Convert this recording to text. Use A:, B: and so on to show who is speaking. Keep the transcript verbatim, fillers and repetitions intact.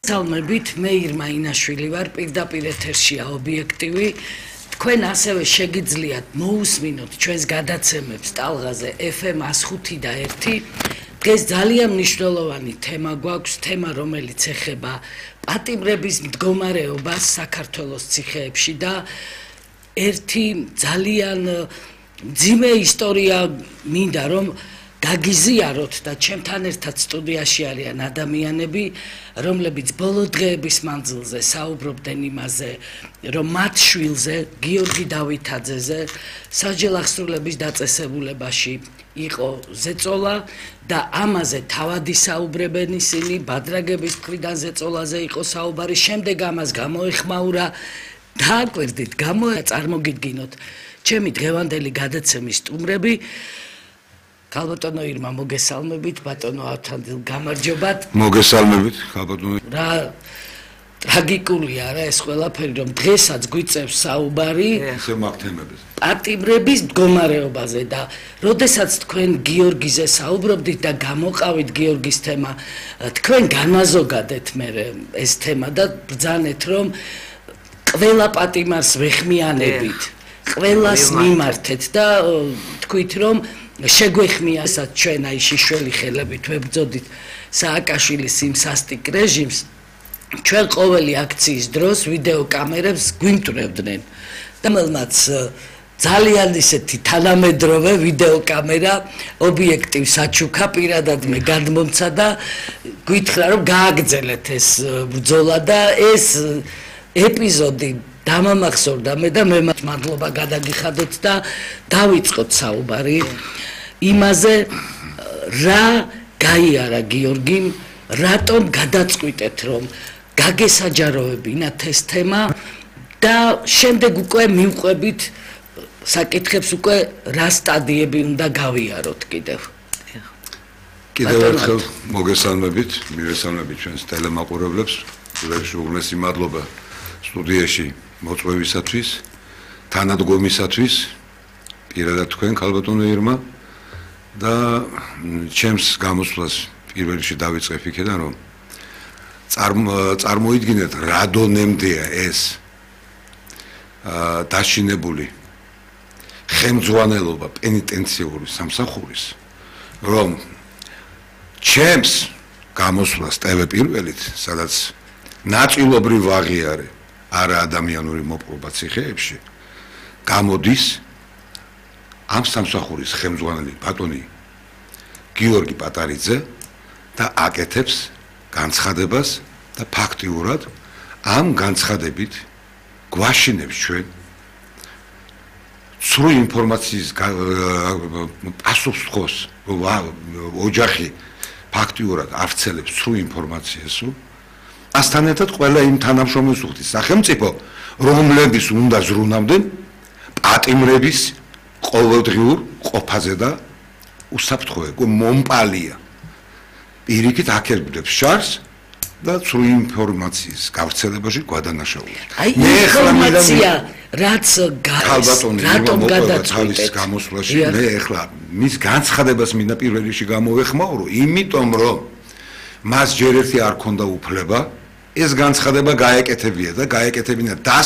A: Salmebit მე ირმა ინაშვილი ვარ, პირდაპირ ეთერშია ობიექტივი. Თქვენ ასევე შეგიძლიათ მოусმინოთ ჩვენს გადაცემებს ტალღაზე ეფ ემ one oh five და one. დღეს ძალიან მნიშვნელოვანი თემა გვაქვს, თემა რომელიც ეხება პატიმრების მდგომარეობას საქართველოს ციხეებში და ერთი ძალიან მძიმე ისტორია მინდა რომ გაგიზიაროთ და ჩემთან ერთად სტუდიაში არიან ადამიანები, რომლებიც ბოლო დღეების მანძილზე საუბრობდნენ იმაზე, რომ მათ შვილზე, გიორგი დავითაძეზე, სასჯელ აღსრულების დაწესებულებაში იყო ზეწოლა და ამაზე თავადი საუბრებენ ისინი, ბადრაგების მხრიდან ზეწოლაზე იყო საუბარი, შემდეგ ამას გამოეხმაურა. დააკვირდით, წარმოგიდგინოთ ჩემი დღევანდელი გადაცემის სტუმრები. Kalbatono irma მოგესალმებით, ბატონო ავთანდილ გამარჯობათ.
B: მოგესალმებით, kalbatono.
A: რა ტრაგიკულია რა ეს ყველაფერი, რომ დღესაც გვიწევს საუბარი
B: შემაღთემების.
A: პატიმრების მდგომარეობაზე და როდესაც თქვენ გიორგიზე საუბრობდით და გამოყავით გიორგის თემა, თქვენ განაზოგადეთ მე ეს თემა და ბრძანეთ რომ ყველა პატიმარს ვეხმიანებით, ყველას მიმართეთ და თქვით რომ შეგვეხმიასაც ჩვენ აი შიშველი ხელებით ვებრძოდით სააკაშვილის იმ სასტიკ რეჟიმს ჩვენ ყოველი აქციის დროს ვიდეო კამერებს გვიმტვრევდნენ და მელმაც ძალიან ისეთი თანამედროვე ვიდეო კამერა ობიექტივ საჩუქა პირადად მე გადმომცა და გითხრა რომ გააგრძელეთ ეს ბრძოლა და ეს ეპიზოდი დამამახსოვრდა მე და მე მადლობა გადაგიხადოთ და დავიწყოთ საუბარი იმაზე რა გაიარა გიორგიმ, რატომ გადაწყვიტეთ რომ გაგესაჯაროებინათ ეს თემა და შემდეგ უკვე მივყვებით საკითხებს უკვე რა სტადიები უნდა გავიაროთ კიდევ.
B: კიდევ ერთხელ მოგესალმებით, მივესალმებით ჩვენს ტელემაყურებლებს, გულებში უღმესი მადლობა სტუდიაში მოწვევისათვის, თანადგომისათვის, პირადად თქვენ kalbatono irma და ჩემს გამოსვლას პირველ რიგში დავიწყებ იქიდან რომ წარმოიდგინეთ რა დონემდეა ეს დაშინებული ხელმძღვანელობა პენიტენციური სამსახურის რომ ჩემს გამოსვლას ტევ პირველით სადაც ნაწილობრივ აღიარე არა ადამიანური მოპყრობა ციხეებში გამოდის ამ სამსახურის ხელმძღვანელი ბატონი გიორგი პატარიძე და აკეთებს განცხადებას და ფაქტიურად ამ განცხადებით გვაშინებს ჩვენ ცრუ ინფორმაციის პასუხს ოჯახი ფაქტიურად აღწელებს ცრუ ინფორმაციას ასთან ერთად ყველა იმ თანამშრომელს უხდის სახელმწიფო რომლების უნდა ზრუნავდნენ პატიმრების ყოველდღიურ ყოფაზე და უსაფრთხოა მომპალია პირიქით აკერბდებს შარს და ცრუ ინფორმაციის გავრცელებაში გვადანაშაულებს
A: მე ინფორმაცია რაც რატომ
B: გადაწყვეტეთ გამოსვლაში მე ეხლა მის განცხადებას მინდა პირველ რიგში გამოვეხმაურო იმიტომ რომ მას ჯერ ერთი არ ქონდა უფლება ეს განცხადება გაეკეთებია და გაეკეთებინა და